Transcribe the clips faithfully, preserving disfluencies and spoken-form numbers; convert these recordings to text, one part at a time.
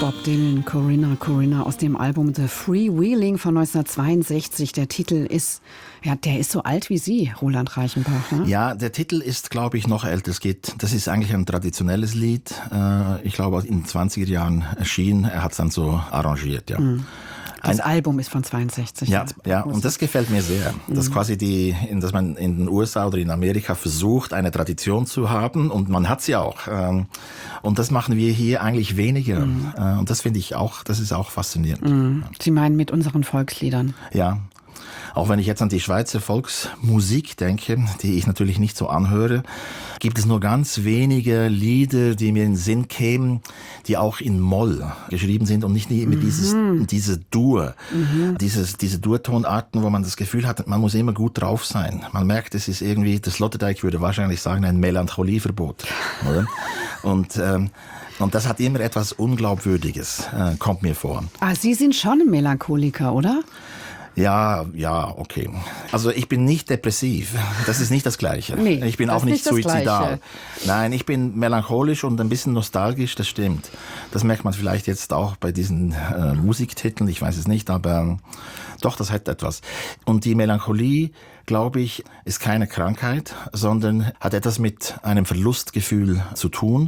Bob Dylan, Corinna, Corinna aus dem Album The Freewheeling von neunzehnhundertzweiundsechzig. Der Titel ist, ja, der ist so alt wie Sie, Roland Reichenbach. Ne? Ja, der Titel ist, glaube ich, noch älter. Es geht, das ist eigentlich ein traditionelles Lied. Ich glaube, in den zwanziger Jahren erschienen. Er hat es dann so arrangiert, ja. Mhm. Das Ein, Album ist von zweiundsechzig. Ja, ja, und das gefällt mir sehr. Dass mhm. quasi die, dass man in den U S A oder in Amerika versucht, eine Tradition zu haben, und man hat sie auch. Und das machen wir hier eigentlich weniger. Mhm. Und das finde ich auch, das ist auch faszinierend. Mhm. Sie meinen mit unseren Volksliedern? Ja. Auch wenn ich jetzt an die Schweizer Volksmusik denke, die ich natürlich nicht so anhöre, gibt es nur ganz wenige Lieder, die mir in den Sinn kämen, die auch in Moll geschrieben sind und nicht mit mhm. dieses, diese Dur, mhm. dieses, diese Durtonarten, wo man das Gefühl hat, man muss immer gut drauf sein. Man merkt, es ist irgendwie, der Sloterdijk würde wahrscheinlich sagen, ein Melancholieverbot, oder? Und, ähm, Und das hat immer etwas Unglaubwürdiges, äh, kommt mir vor. Ah, Sie sind schon ein Melancholiker, oder? Ja, ja, okay. Also ich bin nicht depressiv. Das ist nicht das Gleiche. Nee, ich bin auch nicht, nicht suizidal. Nein, ich bin melancholisch und ein bisschen nostalgisch, das stimmt. Das merkt man vielleicht jetzt auch bei diesen äh, Musiktiteln, ich weiß es nicht, aber doch, das hat etwas. Und die Melancholie, glaube ich, ist keine Krankheit, sondern hat etwas mit einem Verlustgefühl zu tun.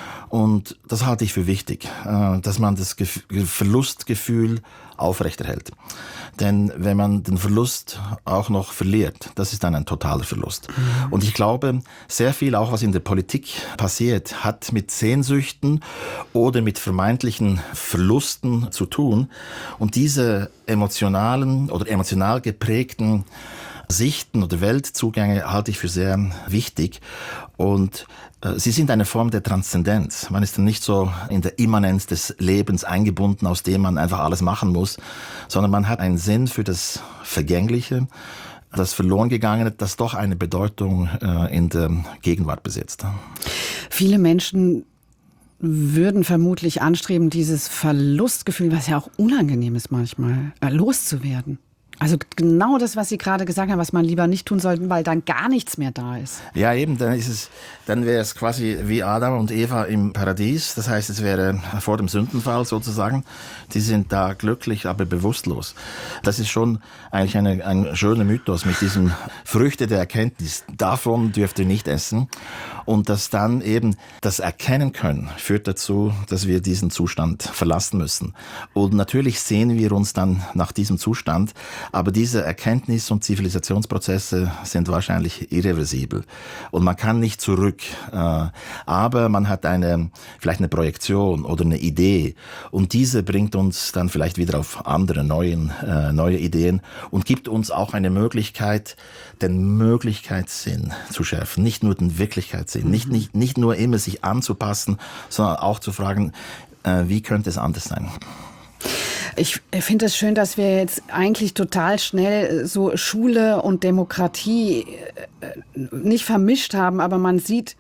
Und das halte ich für wichtig, dass man das Verlustgefühl aufrechterhält. Denn wenn man den Verlust auch noch verliert, das ist dann ein totaler Verlust. Mhm. Und ich glaube, sehr viel auch, was in der Politik passiert, hat mit Sehnsüchten oder mit vermeintlichen Verlusten zu tun. Und diese emotionalen oder emotional geprägten Sichten oder Weltzugänge halte ich für sehr wichtig. Und äh, sie sind eine Form der Transzendenz. Man ist dann nicht so in der Immanenz des Lebens eingebunden, aus dem man einfach alles machen muss, sondern man hat einen Sinn für das Vergängliche, das Verlorengegangene, das doch eine Bedeutung äh, in der Gegenwart besitzt. Viele Menschen würden vermutlich anstreben, dieses Verlustgefühl, was ja auch unangenehm ist manchmal, äh, loszuwerden. Also genau das, was Sie gerade gesagt haben, was man lieber nicht tun sollte, weil dann gar nichts mehr da ist. Ja, eben, dann ist es, dann wäre es quasi wie Adam und Eva im Paradies. Das heißt, es wäre vor dem Sündenfall sozusagen. Die sind da glücklich, aber bewusstlos. Das ist schon eigentlich eine, ein schöner Mythos mit diesen Früchte der Erkenntnis. Davon dürft ihr nicht essen. Und dass dann eben das Erkennen können, führt dazu, dass wir diesen Zustand verlassen müssen. Und natürlich sehen wir uns dann nach diesem Zustand, aber diese Erkenntnis- und Zivilisationsprozesse sind wahrscheinlich irreversibel. Und man kann nicht zurück. Aber man hat eine, vielleicht eine Projektion oder eine Idee. Und diese bringt uns dann vielleicht wieder auf andere, neuen, neue Ideen und gibt uns auch eine Möglichkeit, den Möglichkeitssinn zu schärfen. Nicht nur den Wirklichkeitssinn. Nicht, nicht, nicht nur immer sich anzupassen, sondern auch zu fragen, äh, wie könnte es anders sein? Ich finde es schön, dass wir jetzt eigentlich total schnell so Schule und Demokratie nicht vermischt haben, aber man sieht,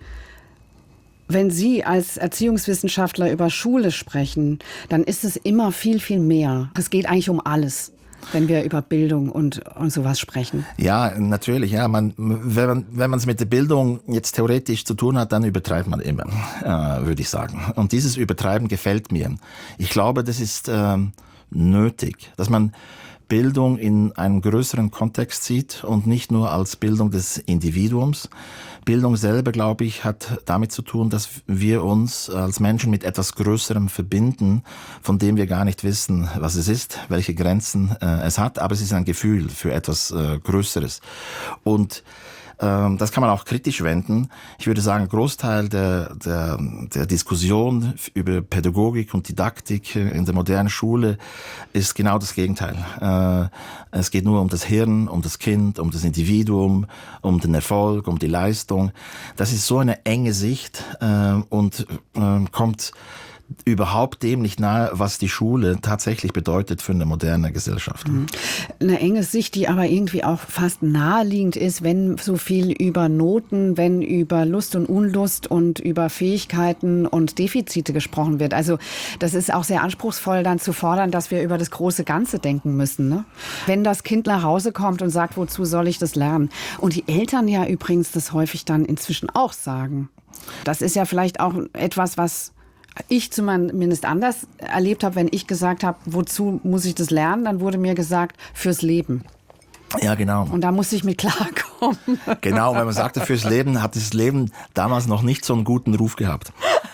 wenn Sie als Erziehungswissenschaftler über Schule sprechen, dann ist es immer viel, viel mehr. Es geht eigentlich um alles, wenn wir über Bildung und, und sowas sprechen. Ja, natürlich. Ja, man, wenn man wenn man es mit der Bildung jetzt theoretisch zu tun hat, dann übertreibt man immer, äh, würde ich sagen. Und dieses Übertreiben gefällt mir. Ich glaube, das ist äh, nötig, dass man Bildung in einem größeren Kontext sieht und nicht nur als Bildung des Individuums. Bildung selber, glaube ich, hat damit zu tun, dass wir uns als Menschen mit etwas Größerem verbinden, von dem wir gar nicht wissen, was es ist, welche Grenzen äh, es hat, aber es ist ein Gefühl für etwas äh, Größeres. Und das kann man auch kritisch wenden. Ich würde sagen, ein Großteil der, der, der Diskussion über Pädagogik und Didaktik in der modernen Schule ist genau das Gegenteil. Es geht nur um das Hirn, um das Kind, um das Individuum, um den Erfolg, um die Leistung. Das ist so eine enge Sicht und kommt überhaupt dem nicht nahe, was die Schule tatsächlich bedeutet für eine moderne Gesellschaft. Eine enge Sicht, die aber irgendwie auch fast naheliegend ist, wenn so viel über Noten, wenn über Lust und Unlust und über Fähigkeiten und Defizite gesprochen wird. Also das ist auch sehr anspruchsvoll, dann zu fordern, dass wir über das große Ganze denken müssen, ne? Wenn das Kind nach Hause kommt und sagt, wozu soll ich das lernen? Und die Eltern ja übrigens das häufig dann inzwischen auch sagen. Das ist ja vielleicht auch etwas, was ich zumindest anders erlebt habe, wenn ich gesagt habe, wozu muss ich das lernen, dann wurde mir gesagt, fürs Leben. Ja, genau. Und da musste ich mit klarkommen. Genau, wenn man sagte, fürs Leben, hat das Leben damals noch nicht so einen guten Ruf gehabt.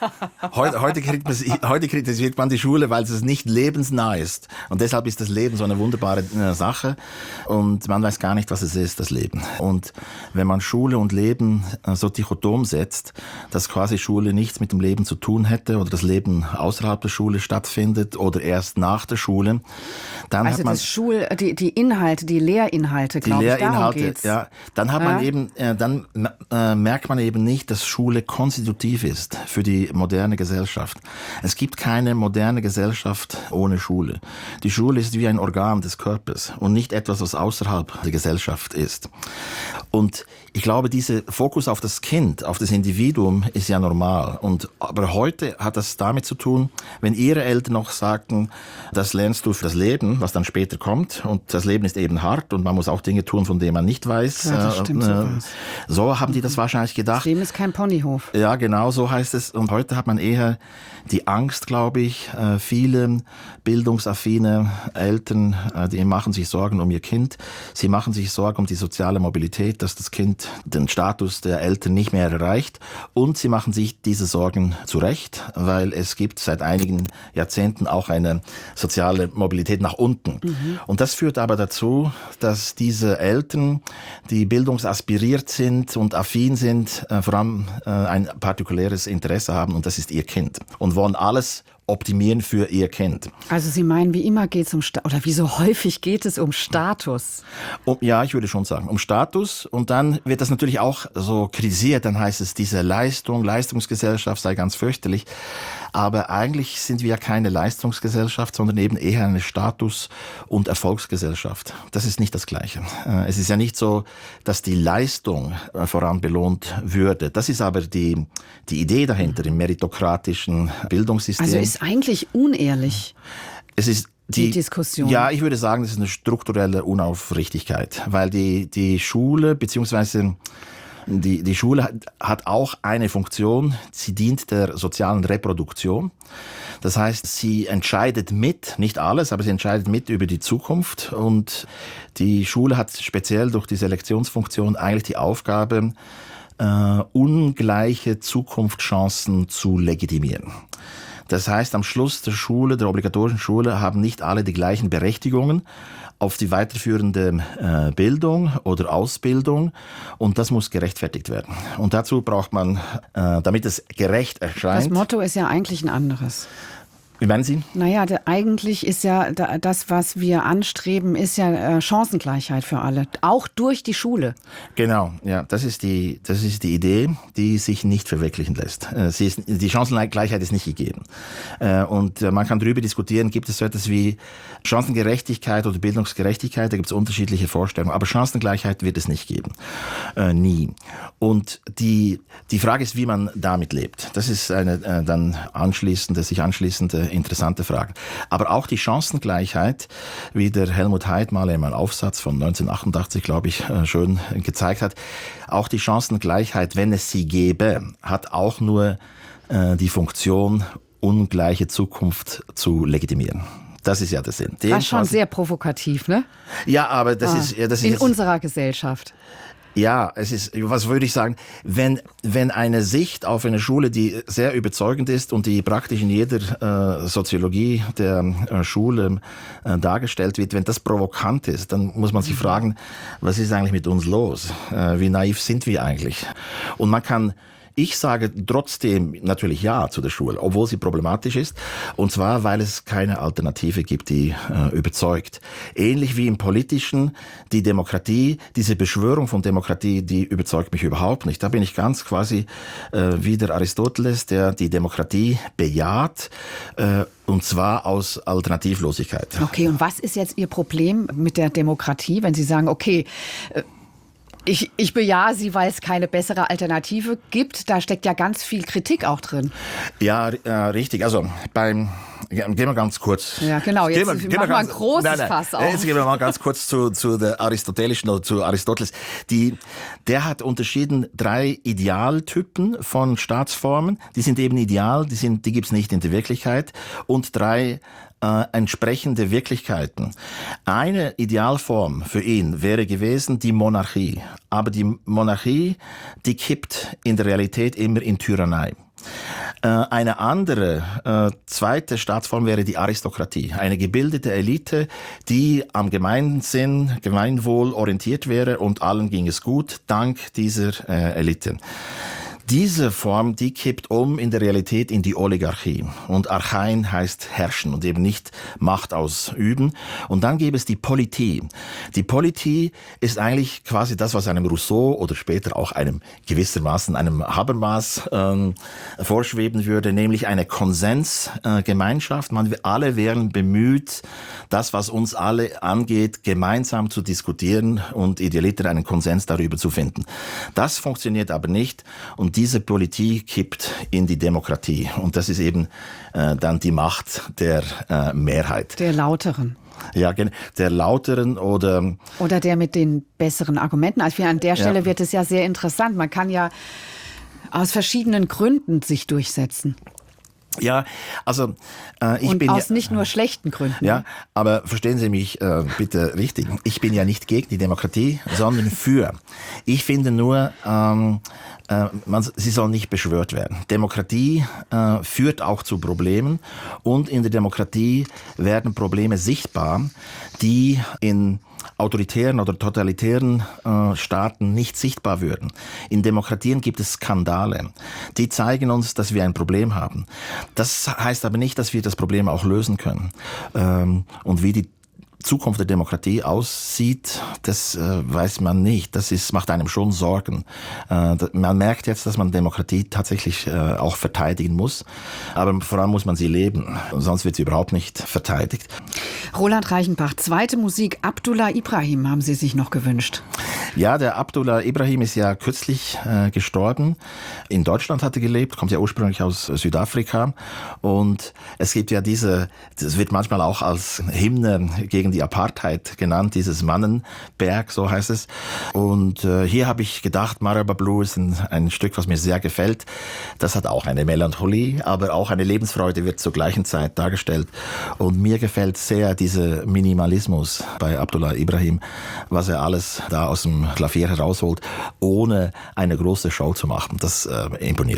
Heute, heute, kritisiert, heute kritisiert man die Schule, weil es nicht lebensnah ist. Und deshalb ist das Leben so eine wunderbare äh, Sache. Und man weiß gar nicht, was es ist, das Leben. Und wenn man Schule und Leben äh, so dichotom setzt, dass quasi Schule nichts mit dem Leben zu tun hätte oder das Leben außerhalb der Schule stattfindet oder erst nach der Schule, dann also hat man... das Schul, die, die Inhalte, die Lehrinhalte, glaube ich, darum geht's. Ja, dann hat ja? man eben, äh, dann äh, merkt man eben nicht, dass Schule konstitutiv ist für die moderne Gesellschaft. Es gibt keine moderne Gesellschaft ohne Schule. Die Schule ist wie ein Organ des Körpers und nicht etwas, was außerhalb der Gesellschaft ist. Und ich glaube, dieser Fokus auf das Kind, auf das Individuum ist ja normal. Und, aber heute hat das damit zu tun, wenn Ihre Eltern noch sagten, das lernst du für das Leben, was dann später kommt. Und das Leben ist eben hart und man muss auch Dinge tun, von denen man nicht weiß. Ja, das stimmt, äh, so haben die das wahrscheinlich gedacht. Das Leben ist kein Ponyhof. Ja, genau, so heißt es. Und heute hat man eher die Angst, glaube ich. Äh, viele bildungsaffine Eltern, äh, die machen sich Sorgen um ihr Kind. Sie machen sich Sorgen um die soziale Mobilität, dass das Kind den Status der Eltern nicht mehr erreicht. Und sie machen sich diese Sorgen zu Recht, weil es gibt seit einigen Jahrzehnten auch eine soziale Mobilität nach unten. Mhm. Und das führt aber dazu, dass diese Eltern, die bildungsaspiriert sind und affin sind, äh, vor allem äh, ein partikuläres Interesse haben, und das ist ihr Kind. Und wollen alles optimieren für ihr Kind. Also Sie meinen, wie immer geht es um, Sta- oder wie so häufig geht es um Status? Um, ja, ich würde schon sagen, um Status. Und dann wird das natürlich auch so kritisiert. Dann heißt es, diese Leistung, Leistungsgesellschaft sei ganz fürchterlich. Aber eigentlich sind wir ja keine Leistungsgesellschaft, sondern eben eher eine Status- und Erfolgsgesellschaft. Das ist nicht das Gleiche. Es ist ja nicht so, dass die Leistung voran belohnt würde. Das ist aber die, die Idee dahinter im meritokratischen Bildungssystem. Also ist eigentlich unehrlich. Es ist Die, die Diskussion. Ja, ich würde sagen, das ist eine strukturelle Unaufrichtigkeit, weil die, die Schule beziehungsweise die, die Schule hat, hat auch eine Funktion, sie dient der sozialen Reproduktion. Das heißt, sie entscheidet mit, nicht alles, aber sie entscheidet mit über die Zukunft, und die Schule hat speziell durch die Selektionsfunktion eigentlich die Aufgabe, äh, ungleiche Zukunftschancen zu legitimieren. Das heißt, am Schluss der Schule, der obligatorischen Schule, haben nicht alle die gleichen Berechtigungen auf die weiterführende äh, Bildung oder Ausbildung, und das muss gerechtfertigt werden. Und dazu braucht man, äh, damit es gerecht erscheint... Das Motto ist ja eigentlich ein anderes. Wie meinen Sie? Naja, da, eigentlich ist ja da, das, was wir anstreben, ist ja äh, Chancengleichheit für alle, auch durch die Schule. Genau, ja, das ist die, das ist die Idee, die sich nicht verwirklichen lässt. Äh, sie ist, die Chancengleichheit ist nicht gegeben. Äh, und äh, man kann darüber diskutieren, gibt es so etwas wie Chancengerechtigkeit oder Bildungsgerechtigkeit, da gibt es unterschiedliche Vorstellungen, aber Chancengleichheit wird es nicht geben. Äh, nie. Und die, die Frage ist, wie man damit lebt. Das ist eine äh, dann anschließende, sich anschließende interessante Frage. Aber auch die Chancengleichheit, wie der Helmut Haidt mal in einem Aufsatz von neunzehnhundertachtundachtzig, glaube ich, schön gezeigt hat, auch die Chancengleichheit, wenn es sie gäbe, hat auch nur äh, die Funktion, ungleiche Zukunft zu legitimieren. Das ist ja der Sinn. Den das ist schon sehr provokativ, ne? Ja, aber das ah, ist... Ja, das ist in jetzt, unserer Gesellschaft. Ja, es ist, was würde ich sagen, wenn, wenn eine Sicht auf eine Schule, die sehr überzeugend ist und die praktisch in jeder äh, Soziologie der äh, Schule äh, dargestellt wird, wenn das provokant ist, dann muss man sich fragen, was ist eigentlich mit uns los? Äh, wie naiv sind wir eigentlich? Und man kann... Ich sage trotzdem natürlich Ja zu der Schule, obwohl sie problematisch ist. Und zwar, weil es keine Alternative gibt, die äh, überzeugt. Ähnlich wie im Politischen, die Demokratie, diese Beschwörung von Demokratie, die überzeugt mich überhaupt nicht. Da bin ich ganz quasi äh, wie der Aristoteles, der die Demokratie bejaht, äh, und zwar aus Alternativlosigkeit. Okay, und was ist jetzt Ihr Problem mit der Demokratie, wenn Sie sagen, okay, äh Ich, ich bejahe sie, weil es keine bessere Alternative gibt. Da steckt ja ganz viel Kritik auch drin. Ja, äh, richtig. Also beim, Ja, gehen wir ganz kurz. Ja, genau. Jetzt gehen wir, machen gehen wir, wir ein ganz, großes nein, nein, Fass auf. Jetzt gehen wir mal ganz kurz zu, zu der aristotelischen oder zu Aristoteles. Die, der hat unterschieden drei Idealtypen von Staatsformen. Die sind eben ideal, die, sind, die gibt's nicht in der Wirklichkeit. Und drei Äh, entsprechende Wirklichkeiten. Eine Idealform für ihn wäre gewesen die Monarchie. Aber die Monarchie, die kippt in der Realität immer in Tyrannei. Äh, eine andere, äh, zweite Staatsform wäre die Aristokratie. Eine gebildete Elite, die am Gemeinsinn, Gemeinwohl orientiert wäre und allen ging es gut, dank dieser äh, Elite. Diese Form, die kippt um in der Realität in die Oligarchie. Und Archein heißt herrschen und eben nicht Macht ausüben. Und dann gäbe es die Politie. Die Politie ist eigentlich quasi das, was einem Rousseau oder später auch einem gewissermaßen einem Habermas ähm, vorschweben würde, nämlich eine Konsensgemeinschaft. Äh, Man, alle wären bemüht, das, was uns alle angeht, gemeinsam zu diskutieren und idealiter einen Konsens darüber zu finden. Das funktioniert aber nicht und diese Politik kippt in die Demokratie. Und das ist eben äh, dann die Macht der äh, Mehrheit. Der Lauteren. Ja, der Lauteren oder... Oder der mit den besseren Argumenten. Also an der Stelle ja. wird es ja sehr interessant. Man kann ja aus verschiedenen Gründen sich durchsetzen. Ja, also äh, ich und bin aus ja, nicht nur schlechten Gründen. Ja, aber verstehen Sie mich äh, bitte richtig. Ich bin ja nicht gegen die Demokratie, sondern für. Ich finde nur, ähm, äh, man, sie soll nicht beschwört werden. Demokratie äh, führt auch zu Problemen und in der Demokratie werden Probleme sichtbar, die in autoritären oder totalitären äh, Staaten nicht sichtbar würden. In Demokratien gibt es Skandale. Die zeigen uns, dass wir ein Problem haben. Das heißt aber nicht, dass wir das Problem auch lösen können. Ähm, und wie die Zukunft der Demokratie aussieht, das äh, weiß man nicht. Das ist, macht einem schon Sorgen. Äh, man merkt jetzt, dass man Demokratie tatsächlich äh, auch verteidigen muss. Aber vor allem muss man sie leben. Sonst wird sie überhaupt nicht verteidigt. Roland Reichenbach, zweite Musik. Abdullah Ibrahim haben Sie sich noch gewünscht. Ja, der Abdullah Ibrahim ist ja kürzlich äh, gestorben. In Deutschland hat er gelebt, kommt ja ursprünglich aus Südafrika. Und es gibt ja diese, das wird manchmal auch als Hymne gegen die Apartheid genannt, dieses Mannenberg, so heißt es. Und äh, hier habe ich gedacht, Marhaba Blue ist ein, ein Stück, was mir sehr gefällt. Das hat auch eine Melancholie, aber auch eine Lebensfreude wird zur gleichen Zeit dargestellt. Und mir gefällt sehr dieser Minimalismus bei Abdullah Ibrahim, was er alles da aus dem Klavier herausholt, ohne eine große Show zu machen. Das äh, imponiert.